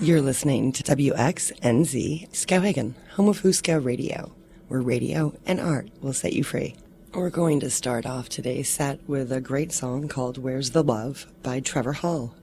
You're listening to WXNZ Skowhegan, home of Huskow Radio, where radio and art will set you free. We're going to start off today's set with a great song called Where's the Love by Trevor Hall.